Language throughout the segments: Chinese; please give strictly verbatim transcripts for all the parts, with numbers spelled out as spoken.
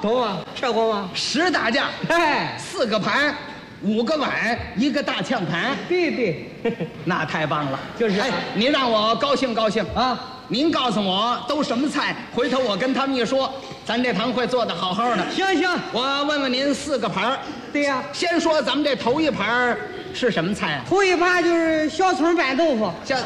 懂吗？吃过吗？ 十大件， 哎， 四个盘，五个碗，一个大炝盘。 对对， 那太棒了。 就是啊哎，你让我高兴高兴啊！ 您告诉我都什么菜，回头我跟他们一说，咱这堂会做得好好的。 行行， 我问问您四个盘儿。 对呀、 先说咱们这头一盘儿是什么菜啊？ 头一盘就是小葱拌豆腐， 叫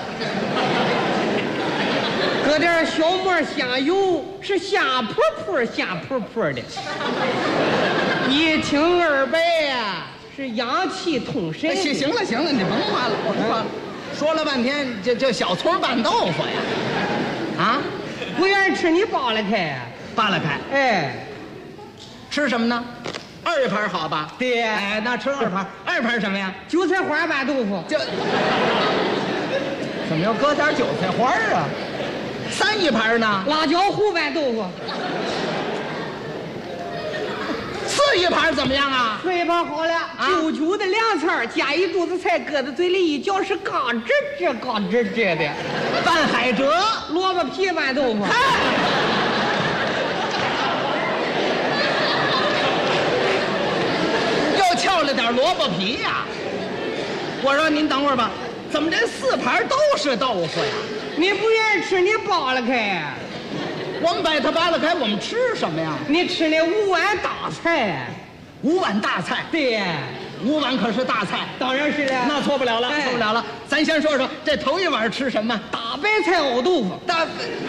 搁点小末香油，是香扑扑香扑扑的。一清二白呀，是阳气通神。 行行了行了，你甭夸了，甭夸了。说了半天，这这小葱拌豆腐呀，啊， 不愿意吃你扒拉开呀、 扒拉开， 哎， 吃什么呢？二盘好吧？ 对哎，那吃二盘。二盘什么呀？ 韭菜花拌豆腐， 就怎么要搁点韭菜花啊？三一盘呢？ 辣椒糊拌豆腐， 四一盘怎么样啊？ 这一盘好了，九九的凉菜加一肚子菜，搁在嘴里一嚼是嘎吱吱嘎吱吱的。 拌海蜇， 萝卜皮拌豆腐， 又翘了点萝卜皮呀、我说您等会儿吧，怎么这四盘都是豆腐呀？ 你不愿意吃你扒拉开， 我们把它扒拉开，我们吃什么呀？ 你吃那五碗大菜， 五碗大菜， 对呀， 五碗可是大菜， 当然是了， 那错不了了， 哎错不了了。咱先说说这头一碗吃什么？ 大白菜熬豆腐， 大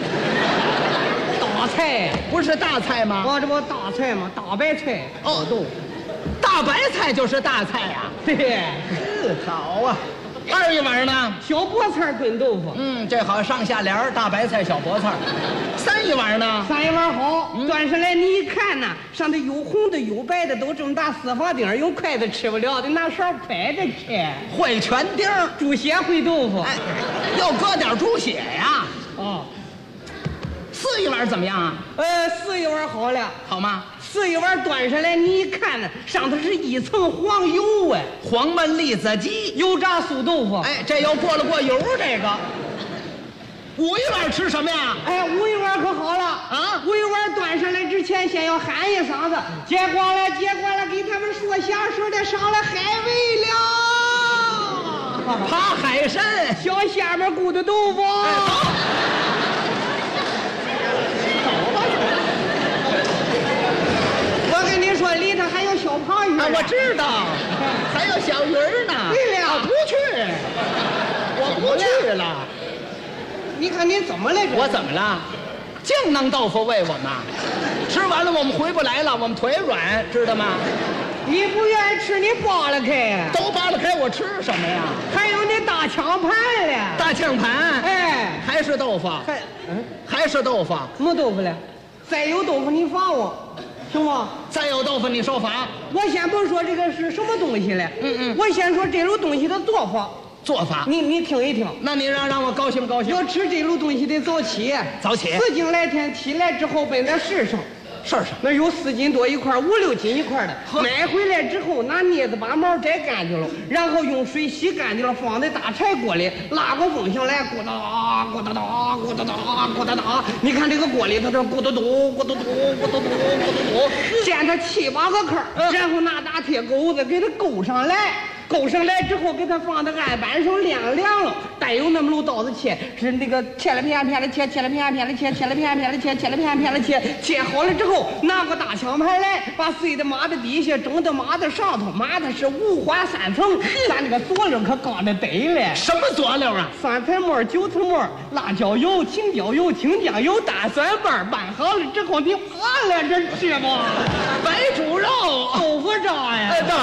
大菜， 不是大菜吗？ 我这不大菜吗？大白菜熬豆腐， 大白菜就是大菜呀、 对， 是好啊。二一碗呢？ 小菠菜炖豆腐， 嗯，这好，上下联儿大白菜、小菠菜。三一碗呢？ 三一碗好，端上来你一看呐，上头有红的有白的，都这么大四方丁，用筷子吃不了的，拿勺拍着吃。 烩全丁儿， 猪血烩豆腐， 哎，又搁点猪血呀。 哦， 四一碗怎么样啊？ 呃，四一碗好了。 好吗？ 四一碗端上来，你一看呢，上头是一层黄油哎， 黄焖栗子鸡， 油炸素豆腐。 哎，这又过了过油，这个。五一碗吃什么呀？ 哎，五一碗可好了啊！ 五一碗端上来之前，先要喊一嗓子，接光了，接光了，给他们说相声的上来海味了， 扒海参， 小虾米咕的豆腐。 哎，走。 我跟你说，里头还有小螃鱼。 啊，我知道，还有小鱼儿呢。 对了， 不去，我不去了。 你看你怎么了？ 我怎么了？净弄豆腐喂我们，吃完了我们回不来了，我们腿软，知道吗？ 你不愿意吃，你扒拉开。 都扒拉开，我吃什么呀？ 还有那大炝盘了。 大炝盘， 哎， 还是豆腐， 还嗯， 还是豆腐。 没豆腐了。再有豆腐你罚我，行吗？ 再有豆腐你受罚。 我先不说这个是什么东西了， 嗯嗯我先说这种东西的做法， 做法， 你你听一听。 那你让让我高兴高兴。 要吃这种东西得早起， 早起四更来天起来之后奔那市上， 事儿上。 那有四斤多一块，五六斤一块的，买回来之后拿镊子把毛摘干净了，然后用水洗干净了，放在大柴锅里，拉个风上来，咕哒咕哒哒咕哒哒咕哒哒。你看这个锅里头这咕嘟嘟咕嘟嘟咕嘟嘟咕嘟嘟，煎它七八个坑，然后拿大铁钩子给它勾上来。勾上来之后，给它放在案板上晾凉了，带有那么路刀子切，是那个切了片片的切，切了片片的切，切了片片的切，切了片片的切，切好了之后，拿个大枪盘来，把碎的码在底下，蒸的码在上头，码的是五花三层，咱这个佐料可刚的得了。 什么佐料啊？ 酸菜末、韭菜末、辣椒油、青椒油、青酱油、大蒜瓣，拌好了之后，你扒拉着吃吧。 白煮肉， 豆腐渣呀！ 哎，对。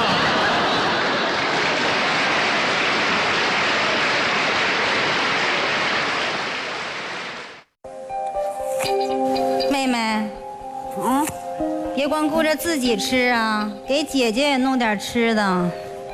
妹妹，嗯，别光顾着自己吃啊，给姐姐也弄点吃的。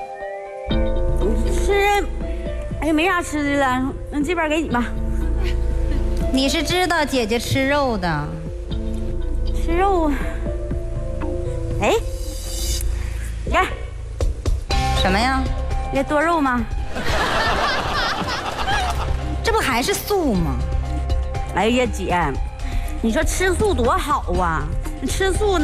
吃，哎呀，没啥吃的了，那这边给你吧。 你是知道姐姐吃肉的， 吃肉。哎，你看， 什么呀？ 这多肉吗？ 这不还是素吗？ 哎呀，姐，你说吃素多好啊！吃素。